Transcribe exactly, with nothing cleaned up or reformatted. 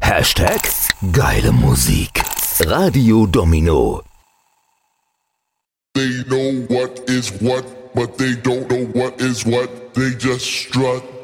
Hashtag geile Musik. Radio Domino. They know what is what, but they don't know what is what. They just strut.